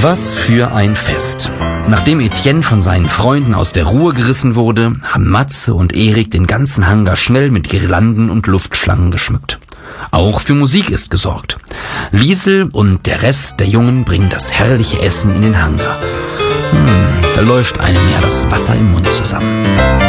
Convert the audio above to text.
Was für ein Fest. Nachdem Etienne von seinen Freunden aus der Ruhe gerissen wurde, haben Matze und Erik den ganzen Hangar schnell mit Girlanden und Luftschlangen geschmückt. Auch für Musik ist gesorgt. Liesel und der Rest der Jungen bringen das herrliche Essen in den Hangar. Da läuft einem ja das Wasser im Mund zusammen.